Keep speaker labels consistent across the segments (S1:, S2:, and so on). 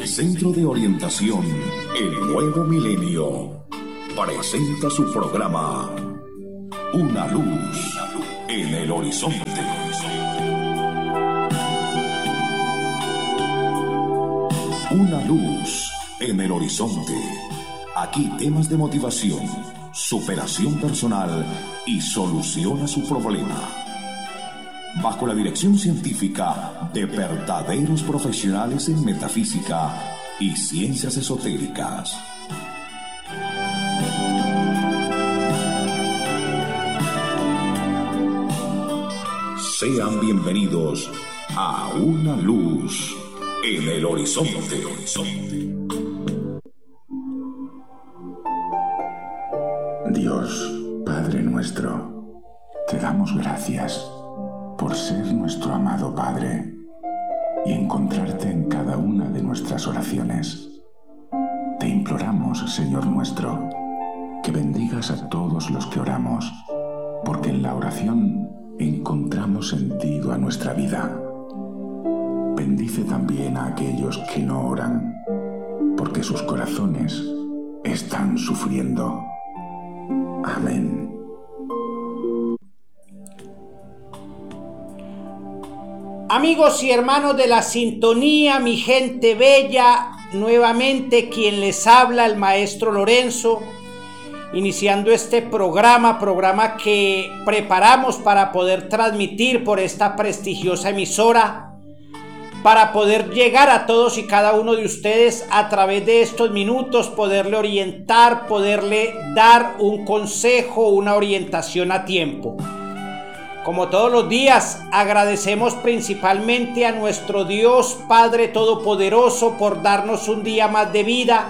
S1: El Centro de Orientación El Nuevo Milenio presenta su programa Una Luz en el Horizonte. Una luz en el horizonte. Aquí temas de motivación, superación personal y solución a su problema. Bajo la dirección científica de verdaderos profesionales en metafísica y ciencias esotéricas. Sean bienvenidos a Una Luz en el Horizonte.
S2: Dios, Padre nuestro, te damos gracias por ser nuestro amado Padre y encontrarte en cada una de nuestras oraciones. Te imploramos, Señor nuestro, que bendigas a todos los que oramos, porque en la oración encontramos sentido a nuestra vida. Bendice también a aquellos que no oran, porque sus corazones están sufriendo. Amén.
S3: Amigos y hermanos de la sintonía, mi gente bella, nuevamente quien les habla, el maestro Lorenzo, iniciando este programa que preparamos para poder transmitir por esta prestigiosa emisora, para poder llegar a todos y cada uno de ustedes a través de estos minutos, poderle orientar, poderle dar un consejo, una orientación a tiempo. Como todos los días, agradecemos principalmente a nuestro Dios Padre Todopoderoso por darnos un día más de vida.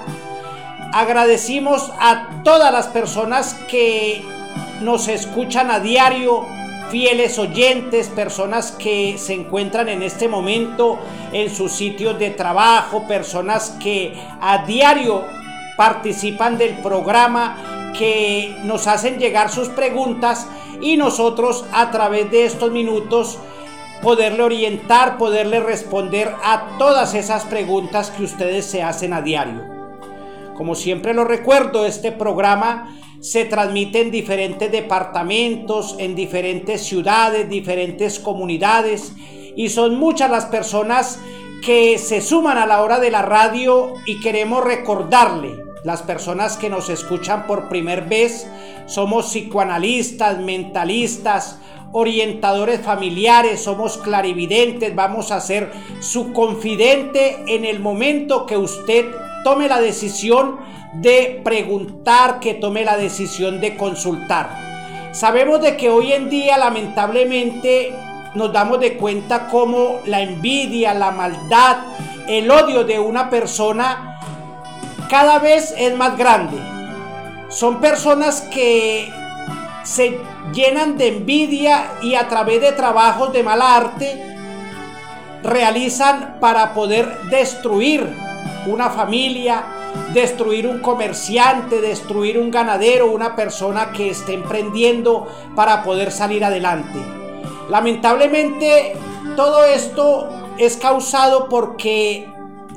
S3: Agradecimos a todas las personas que nos escuchan a diario, fieles oyentes, personas que se encuentran en este momento en sus sitios de trabajo, personas que a diario participan del programa, que nos hacen llegar sus preguntas y nosotros a través de estos minutos poderle orientar, poderle responder a todas esas preguntas que ustedes se hacen a diario. Como siempre lo recuerdo, este programa se transmite en diferentes departamentos, en diferentes ciudades, diferentes comunidades, y son muchas las personas que se suman a la hora de la radio, y queremos recordarle, las personas que nos escuchan por primera vez, somos psicoanalistas, mentalistas, orientadores familiares, somos clarividentes, vamos a ser su confidente en el momento que usted tome la decisión de preguntar, que tome la decisión de consultar. Sabemos de que hoy en día lamentablemente nos damos de cuenta cómo la envidia, la maldad, el odio de una persona cada vez es más grande. Son personas que se llenan de envidia y a través de trabajos de mala arte realizan para poder destruir una familia, destruir un comerciante, destruir un ganadero, una persona que esté emprendiendo para poder salir adelante. Lamentablemente todo esto es causado porque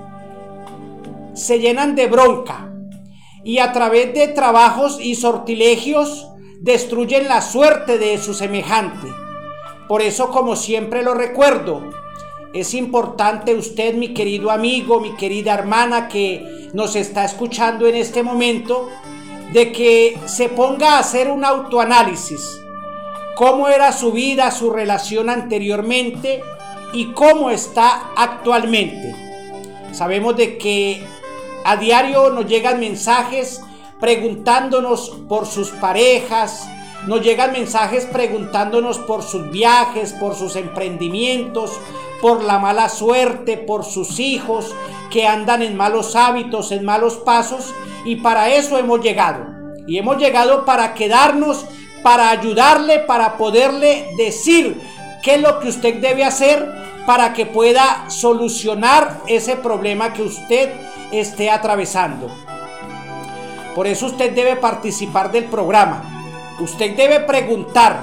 S3: se llenan de bronca y a través de trabajos y sortilegios destruyen la suerte de su semejante. Por eso, como siempre lo recuerdo, es importante usted, mi querido amigo, mi querida hermana que nos está escuchando en este momento, de que se ponga a hacer un autoanálisis. Cómo era su vida, su relación anteriormente y cómo está actualmente. Sabemos de que a diario nos llegan mensajes preguntándonos por sus parejas, nos llegan mensajes preguntándonos por sus viajes, por sus emprendimientos, por la mala suerte, por sus hijos que andan en malos hábitos, en malos pasos, y para eso hemos llegado. Y hemos llegado para quedarnos, para ayudarle, para poderle decir qué es lo que usted debe hacer para que pueda solucionar ese problema que usted esté atravesando. Por eso usted debe participar del programa. Usted debe preguntar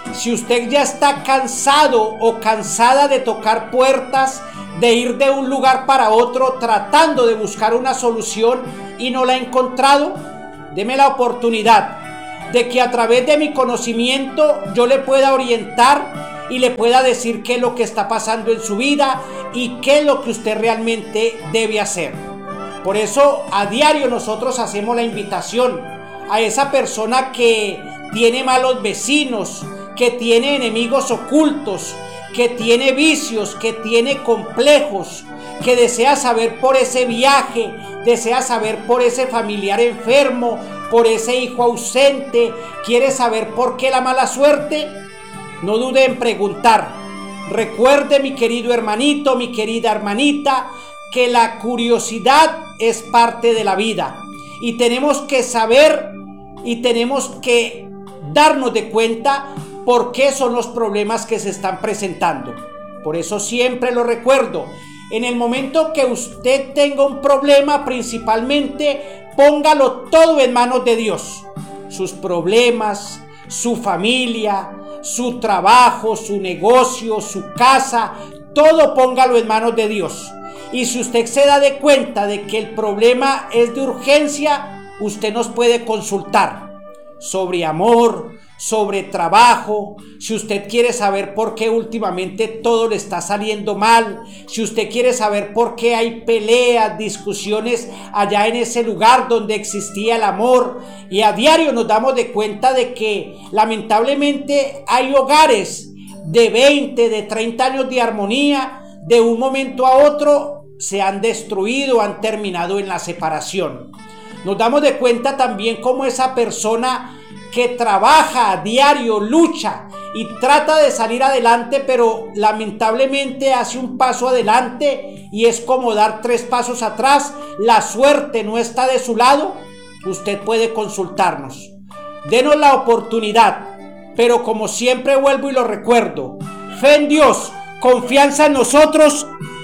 S3: Si usted ya está cansado o cansada de tocar puertas, de ir de un lugar para otro tratando de buscar una solución y no la ha encontrado, deme la oportunidad de que a través de mi conocimiento yo le pueda orientar y le pueda decir qué es lo que está pasando en su vida y qué es lo que usted realmente debe hacer. Por eso a diario nosotros hacemos la invitación a esa persona que tiene malos vecinos, que tiene enemigos ocultos, que tiene vicios, que tiene complejos, que desea saber por ese viaje, desea saber por ese familiar enfermo, por ese hijo ausente, quiere saber por qué la mala suerte. No dude en preguntar. Recuerde, mi querido hermanito, mi querida hermanita, que la curiosidad es parte de la vida y tenemos que saber y tenemos que darnos de cuenta por qué son los problemas que se están presentando. Por eso siempre lo recuerdo, en el momento que usted tenga un problema, principalmente póngalo todo en manos de Dios. Sus problemas, su familia, su trabajo, su negocio, su casa, todo póngalo en manos de Dios. Y si usted se da de cuenta de que el problema es de urgencia, usted nos puede consultar sobre amor, sobre trabajo, si usted quiere saber por qué últimamente todo le está saliendo mal, si usted quiere saber por qué hay peleas, discusiones allá en ese lugar donde existía el amor, y a diario nos damos de cuenta de que lamentablemente hay hogares de 20, de 30 años de armonía, de un momento a otro se han destruido, han terminado en la separación. Nos damos de cuenta también cómo esa persona que trabaja a diario, lucha y trata de salir adelante, pero lamentablemente hace un paso adelante y es como dar 3 pasos atrás, la suerte no está de su lado. Usted puede consultarnos, denos la oportunidad, pero como siempre vuelvo y lo recuerdo, fe en Dios, confianza en nosotros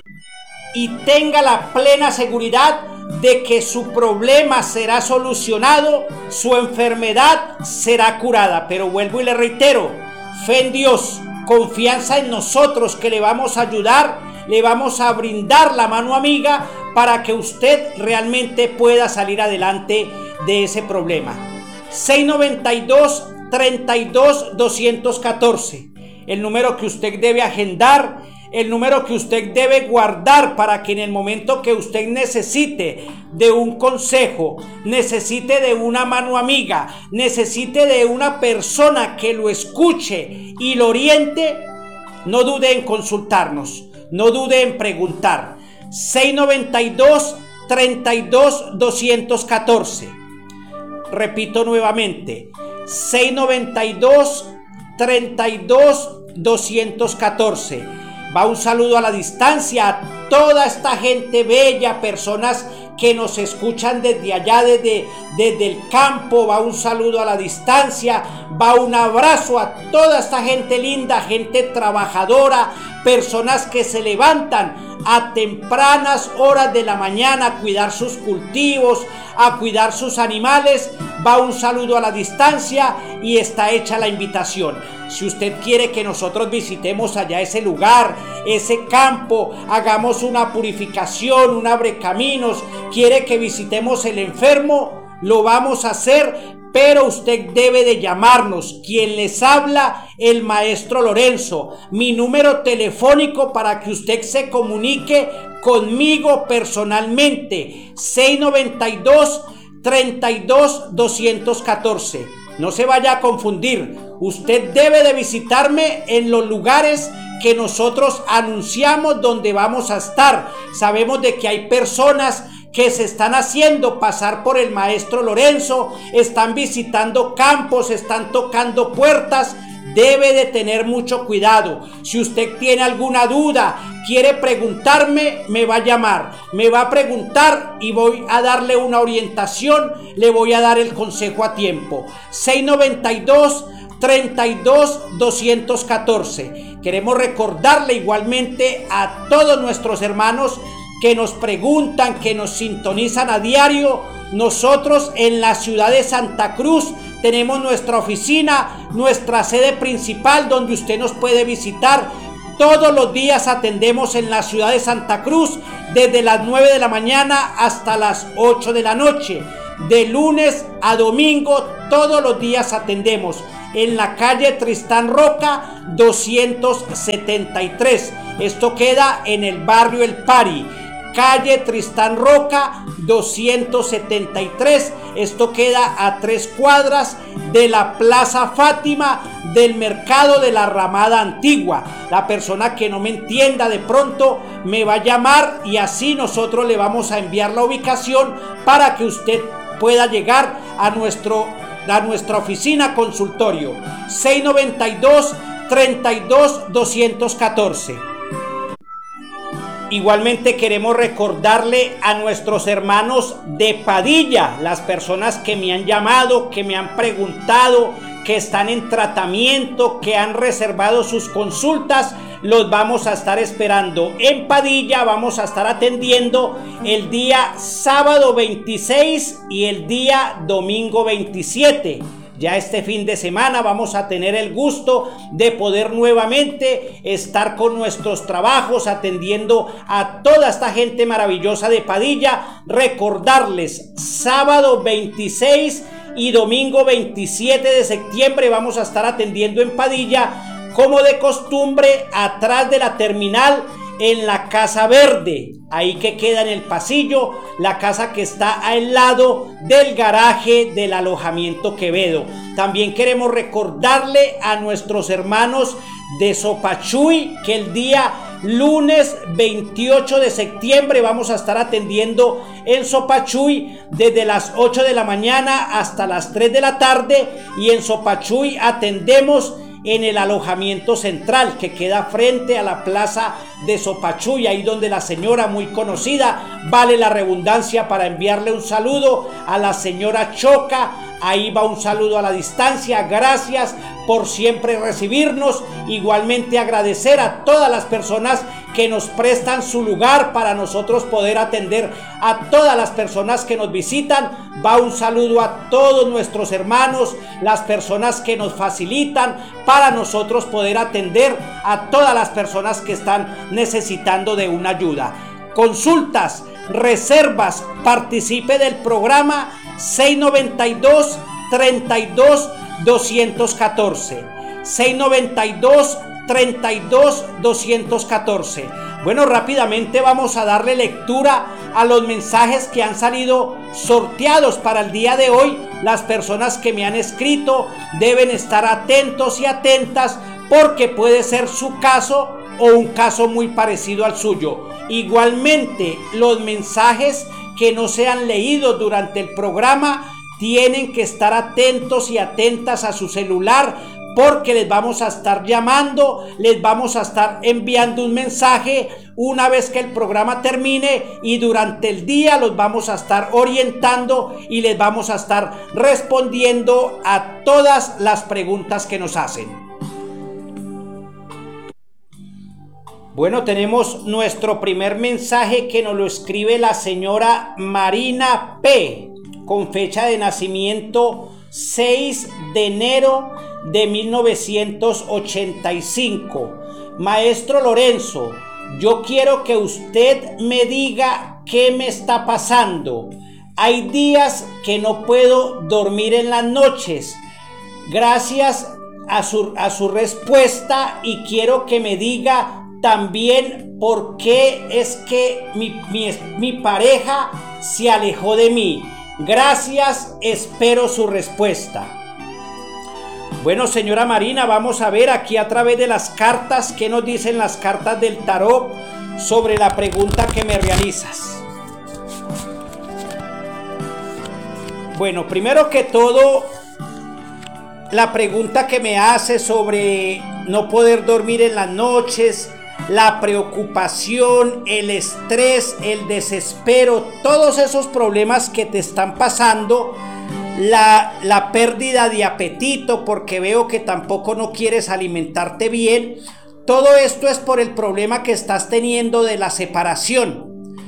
S3: y tenga la plena seguridad de que su problema será solucionado, su enfermedad será curada. Pero vuelvo y le reitero, fe en Dios, confianza en nosotros que le vamos a ayudar, le vamos a brindar la mano amiga para que usted realmente pueda salir adelante de ese problema. 692-32-214, el número que usted debe agendar, el número que usted debe guardar para que en el momento que usted necesite de un consejo, necesite de una mano amiga, necesite de una persona que lo escuche y lo oriente, no dude en consultarnos, no dude en preguntar. 692-32-214. Repito nuevamente, 692-32-214. Va un saludo a la distancia a toda esta gente bella, personas que nos escuchan desde allá, desde el campo. Va un saludo a la distancia, va un abrazo a toda esta gente linda, gente trabajadora, personas que se levantan a tempranas horas de la mañana a cuidar sus cultivos, a cuidar sus animales. Va un saludo a la distancia y está hecha la invitación. Si usted quiere que nosotros visitemos allá ese lugar, ese campo, hagamos una purificación, un abrecaminos, quiere que visitemos el enfermo, lo vamos a hacer, pero usted debe de llamarnos. Quien les habla, el maestro Lorenzo. Mi número telefónico para que usted se comunique conmigo personalmente, 692-32-214. No se vaya a confundir. Usted debe de visitarme en los lugares que nosotros anunciamos donde vamos a estar. Sabemos de que hay personas que se están haciendo pasar por el maestro Lorenzo, están visitando campos, están tocando puertas. Debe de tener mucho cuidado. Si usted tiene alguna duda, quiere preguntarme, me va a llamar, me va a preguntar y voy a darle una orientación, le voy a dar el consejo a tiempo. 692-32-214. Queremos recordarle igualmente a todos nuestros hermanos que nos preguntan, que nos sintonizan a diario. Nosotros en la ciudad de Santa Cruz tenemos nuestra oficina, nuestra sede principal donde usted nos puede visitar. Todos los días atendemos en la ciudad de Santa Cruz desde las 9 de la mañana hasta las 8 de la noche. De lunes a domingo todos los días atendemos en la calle Tristán Roca 273. Esto queda en el barrio El Pari. Calle Tristán Roca 273. Esto queda a 3 cuadras de la Plaza Fátima del mercado de la Ramada Antigua. La persona que no me entienda de pronto me va a llamar y así nosotros le vamos a enviar la ubicación para que usted pueda llegar a nuestra oficina consultorio 692 32 214. Igualmente queremos recordarle a nuestros hermanos de Padilla, las personas que me han llamado, que me han preguntado, que están en tratamiento, que han reservado sus consultas, los vamos a estar esperando en Padilla. Vamos a estar atendiendo el día sábado 26 y el día domingo 27. Ya este fin de semana vamos a tener el gusto de poder nuevamente estar con nuestros trabajos atendiendo a toda esta gente maravillosa de Padilla. Recordarles, sábado 26 y domingo 27 de septiembre vamos a estar atendiendo en Padilla, como de costumbre, atrás de la terminal, en la Casa Verde, ahí que queda en el pasillo, la casa que está al lado del garaje del alojamiento Quevedo. También queremos recordarle a nuestros hermanos de Sopachuy que el día lunes 28 de septiembre vamos a estar atendiendo en Sopachuy desde las 8 de la mañana hasta las 3 de la tarde, y en Sopachuy atendemos en el alojamiento central que queda frente a la plaza de Sopachuy, ahí donde la señora muy conocida, vale la redundancia para enviarle un saludo a la señora Choca. Ahí va un saludo a la distancia. Gracias por siempre recibirnos. Igualmente agradecer a todas las personas que nos prestan su lugar para nosotros poder atender a todas las personas que nos visitan. Va un saludo a todos nuestros hermanos, las personas que nos facilitan para nosotros poder atender a todas las personas que están necesitando de una ayuda. Consultas, reservas, participe del programa 692 32 214. 692 32 214. Bueno, rápidamente vamos a darle lectura a los mensajes que han salido sorteados para el día de hoy. Las personas que me han escrito deben estar atentos y atentas, porque puede ser su caso o un caso muy parecido al suyo. Igualmente, los mensajes que no sean leídos durante el programa tienen que estar atentos y atentas a su celular, porque les vamos a estar llamando, les vamos a estar enviando un mensaje una vez que el programa termine, y durante el día los vamos a estar orientando y les vamos a estar respondiendo a todas las preguntas que nos hacen. Bueno, tenemos nuestro primer mensaje que nos lo escribe la señora Marina P., con fecha de nacimiento 6 de enero de 1985. Maestro Lorenzo, yo quiero que usted me diga qué me está pasando. Hay días que no puedo dormir en las noches. Gracias a su respuesta, y quiero que me diga también por qué es que mi pareja se alejó de mí. Gracias, espero su respuesta. Bueno, señora Marina, vamos a ver aquí a través de las cartas qué nos dicen las cartas del tarot sobre la pregunta que me realizas. Bueno, primero que todo, la pregunta que me hace sobre no poder dormir en las noches, la preocupación, el estrés, el desespero, todos esos problemas que te están pasando, la pérdida de apetito, porque veo que tampoco no quieres alimentarte bien. Todo esto es por el problema que estás teniendo de la separación.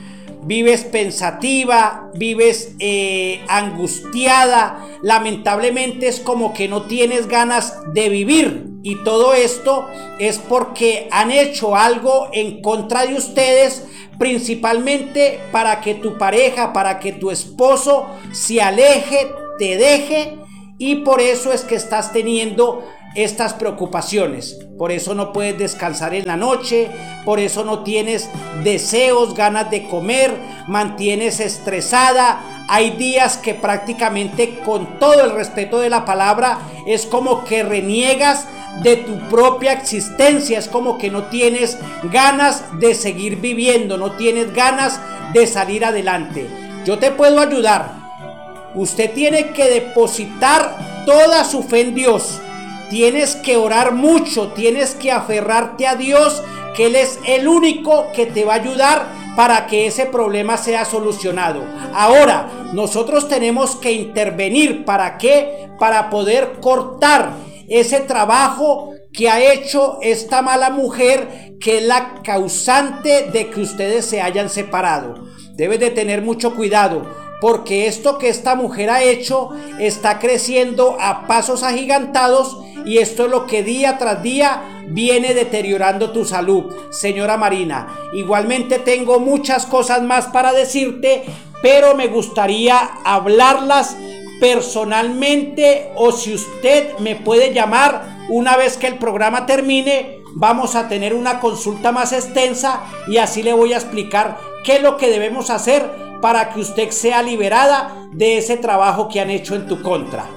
S3: vives pensativa, vives angustiada, lamentablemente es como que no tienes ganas de vivir, y todo esto es porque han hecho algo en contra de ustedes, principalmente para que tu pareja, para que tu esposo se aleje, te deje, y por eso es que estás teniendo estas preocupaciones. Por eso no puedes descansar en la noche, por eso no tienes deseos, ganas de comer, mantienes estresada. Hay días que prácticamente, con todo el respeto de la palabra, es como que reniegas de tu propia existencia, es como que no tienes ganas de seguir viviendo, no tienes ganas de salir adelante. Yo te puedo ayudar. Usted tiene que depositar toda su fe en Dios. Tienes que orar mucho, tienes que aferrarte a Dios, que Él es el único que te va a ayudar para que ese problema sea solucionado. Ahora, nosotros tenemos que intervenir. ¿Para qué? Para poder cortar ese trabajo que ha hecho esta mala mujer, que es la causante de que ustedes se hayan separado. Debes de tener mucho cuidado, porque esto que esta mujer ha hecho está creciendo a pasos agigantados, y esto es lo que día tras día viene deteriorando tu salud, señora Marina. Igualmente tengo muchas cosas más para decirte, pero me gustaría hablarlas personalmente, o si usted me puede llamar una vez que el programa termine, vamos a tener una consulta más extensa y así le voy a explicar qué es lo que debemos hacer para que usted sea liberada de ese trabajo que han hecho en tu contra.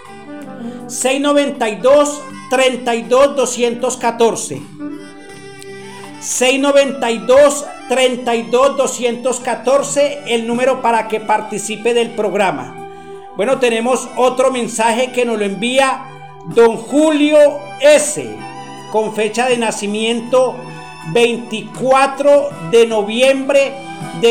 S3: 692-32-214 692-32-214, el número para que participe del programa. Bueno, tenemos otro mensaje que nos lo envía don Julio S., con fecha de nacimiento 24 de noviembre de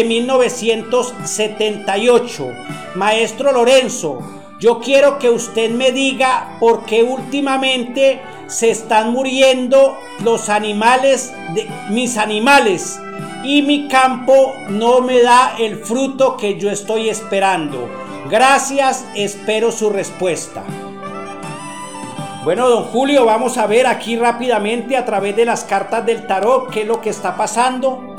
S3: 1978. Maestro Lorenzo, yo quiero que usted me diga por qué últimamente se están muriendo los animales, mis animales, y mi campo no me da el fruto que yo estoy esperando. Gracias, espero su respuesta. Bueno, don Julio, vamos a ver aquí rápidamente a través de las cartas del tarot qué es lo que está pasando.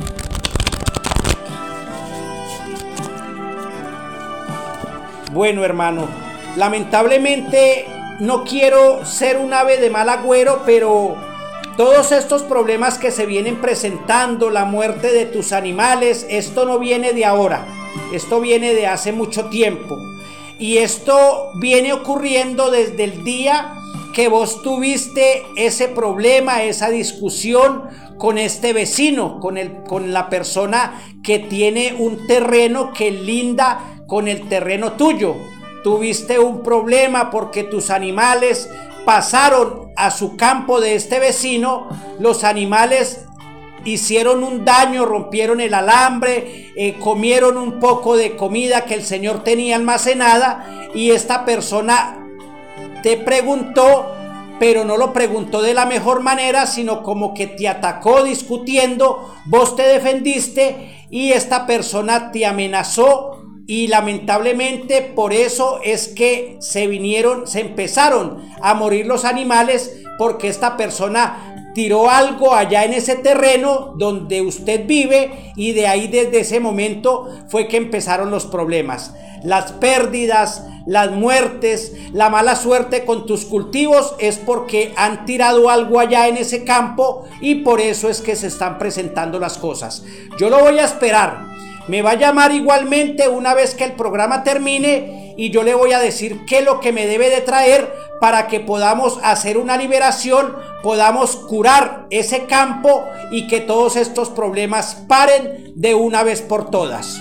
S3: Bueno, hermano, lamentablemente no quiero ser un ave de mal agüero, pero todos estos problemas que se vienen presentando, la muerte de tus animales, esto no viene de ahora, esto viene de hace mucho tiempo, y esto viene ocurriendo desde el día que vos tuviste ese problema, esa discusión con este vecino, con la persona que tiene un terreno que linda con el terreno tuyo. Tuviste un problema porque tus animales pasaron a su campo de este vecino, los animales hicieron un daño, rompieron el alambre, comieron un poco de comida que el señor tenía almacenada, y esta persona te preguntó, pero no lo preguntó de la mejor manera, sino como que te atacó discutiendo, vos te defendiste y esta persona te amenazó, y lamentablemente por eso es que se empezaron a morir los animales, porque esta persona tiró algo allá en ese terreno donde usted vive, y de ahí, desde ese momento, fue que empezaron los problemas, las pérdidas, las muertes, la mala suerte con tus cultivos. Es porque han tirado algo allá en ese campo, y por eso es que se están presentando las cosas. Yo lo voy a esperar, me va a llamar igualmente una vez que el programa termine, y yo le voy a decir qué es lo que me debe de traer para que podamos hacer una liberación, podamos curar ese campo y que todos estos problemas paren de una vez por todas.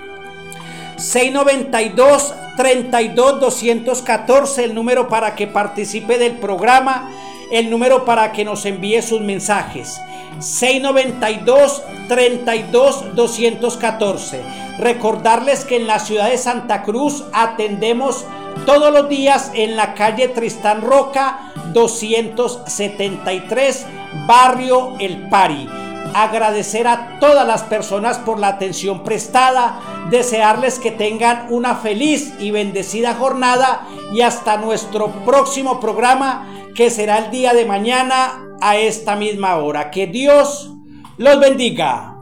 S3: 692-32-214, el número para que participe del programa, el número para que nos envíe sus mensajes. 692-32-214. Recordarles que en la ciudad de Santa Cruz atendemos todos los días en la calle Tristán Roca 273, barrio El Pari. agradecer a todas las personas por la atención prestada, desearles que tengan una feliz y bendecida jornada y hasta nuestro próximo programa, que será el día de mañana a esta misma hora. Que Dios los bendiga.